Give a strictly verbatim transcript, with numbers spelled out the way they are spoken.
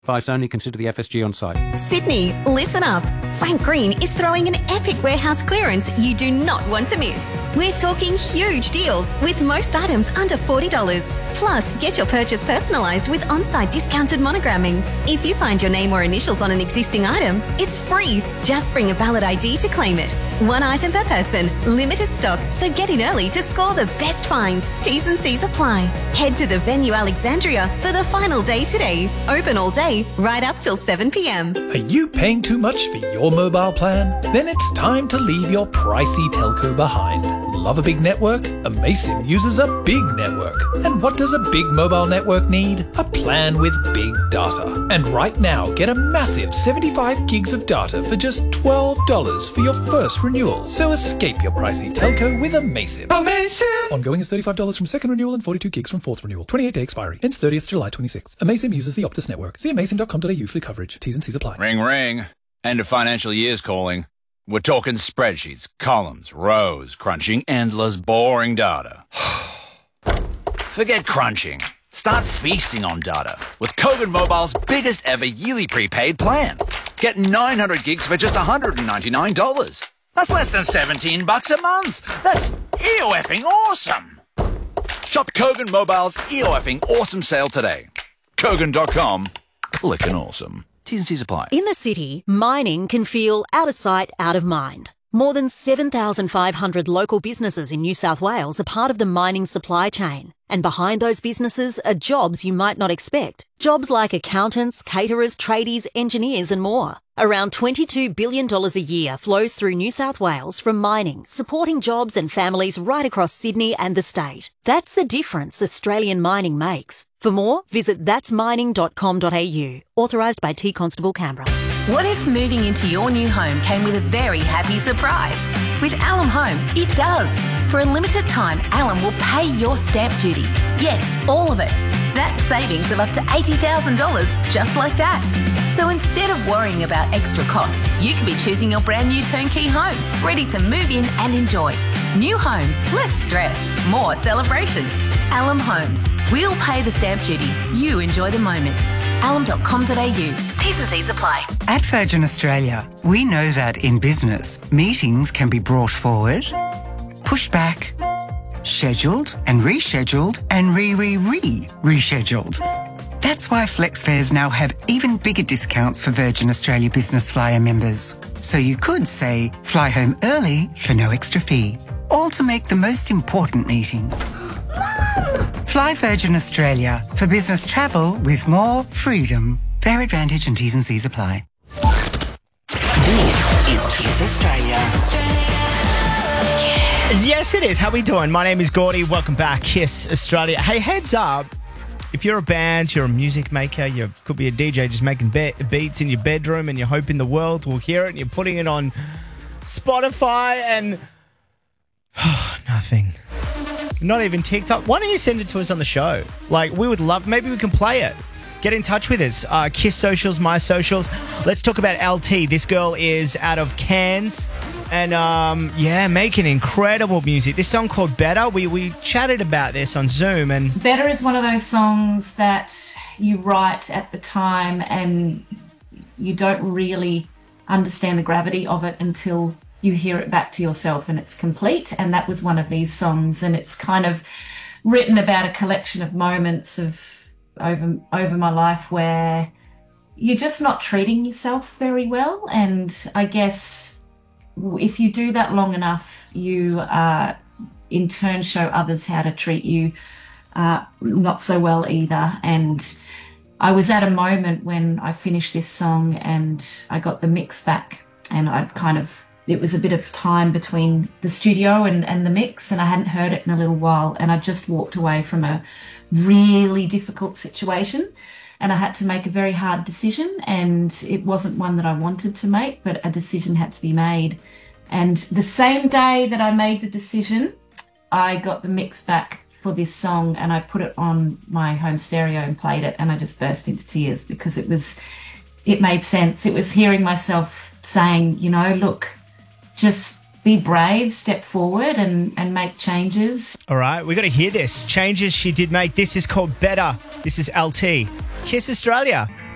Advice only. Consider the F S G on site. Sydney, listen up. Frank Green is throwing an epic warehouse clearance you do not want to miss. We're talking huge deals with most items under forty dollars. Plus, get your purchase personalised with on-site discounted monogramming. If you find your name or initials on an existing item, it's free. Just bring a valid I D to claim it. One item per person, limited stock, so get in early to score the best finds. T's and C's apply. Head to the venue Alexandria for the final day today. Open all day, right up till seven p.m. Are you paying too much for your mobile plan? Then it's time to leave your pricey telco behind. Love a big network? Amaysim uses a big network. And what does a big mobile network need? A plan with big data. And right now, get a massive seventy-five gigs of data for just twelve dollars for your first renewal. So escape your pricey telco with Amaysim. Amaysim! Ongoing is thirty-five dollars from second renewal and forty-two gigs from fourth renewal. twenty-eight day expiry. Ends thirtieth July twenty-sixth. Amaysim uses the Optus network. See amaysim dot com dot a u for coverage. T's and C's apply. Ring, ring. End of financial year's calling. We're talking spreadsheets, columns, rows, crunching endless, boring data. Forget crunching. Start feasting on data with Kogan Mobile's biggest ever yearly prepaid plan. Get nine hundred gigs for just one hundred ninety-nine dollars. That's less than seventeen bucks a month. That's E O effing awesome. Shop Kogan Mobile's E O effing awesome sale today. Kogan dot com. Clickin' awesome. T's and C's apply. In the city, mining can feel out of sight, out of mind. More than seven thousand five hundred local businesses in New South Wales are part of the mining supply chain. And behind those businesses are jobs you might not expect. Jobs like accountants, caterers, tradies, engineers and more. Around twenty-two billion dollars a year flows through New South Wales from mining, supporting jobs and families right across Sydney and the state. That's the difference Australian mining makes. For more, visit that's mining dot com dot a u. Authorised by T Constable Canberra. What if moving into your new home came with a very happy surprise? With Alum Homes, it does. For a limited time, Alum will pay your stamp duty. Yes, all of it. That's savings of up to eighty thousand dollars just like that. So instead of worrying about extra costs, you could be choosing your brand new turnkey home, ready to move in and enjoy. New home, less stress, more celebration. Alum Homes. We'll pay the stamp duty. You enjoy the moment. alum dot com dot a u. T's and C's apply. At Virgin Australia, we know that in business, meetings can be brought forward, pushed back, scheduled and rescheduled and re-re-re-rescheduled. That's why FlexFares now have even bigger discounts for Virgin Australia Business Flyer members. So you could say, fly home early for no extra fee. All to make the most important meeting. Fly Virgin Australia for business travel with more freedom. Fair Advantage and T's and C's apply. This is Kiss Australia. Yes, it is. How we doing? My name is Gordy. Welcome back, Kiss Australia. Hey, heads up. If you're a band, you're a music maker, you could be a D J just making be- beats in your bedroom and you're hoping the world will hear it and you're putting it on Spotify and... nothing. Not even TikTok. Why don't you send it to us on the show? Like, we would love... Maybe we can play it. Get in touch with us. Uh, Kiss socials, my socials. Let's talk about L T. This girl is out of Cairns. And, um, yeah, making incredible music. This song called Better, we, we chatted about this on Zoom. And Better is one of those songs that you write at the time and you don't really understand the gravity of it until you hear it back to yourself and it's complete. And that was one of these songs. And it's kind of written about a collection of moments of over over my life where you're just not treating yourself very well. And I guess if you do that long enough, you uh, in turn show others how to treat you uh, not so well either. And I was at a moment when I finished this song and I got the mix back, and I'd kind of, it was a bit of time between the studio and, and the mix, and I hadn't heard it in a little while, and I just walked away from a really difficult situation. And I had to make a very hard decision, and it wasn't one that I wanted to make, but a decision had to be made. And the same day that I made the decision, I got the mix back for this song and I put it on my home stereo and played it, and I just burst into tears because it was, it made sense. It was hearing myself saying, you know, look, just be brave, step forward and, and make changes. All right, we got to hear this. Changes she did make. This is called Better. This is L T. Kiss Australia.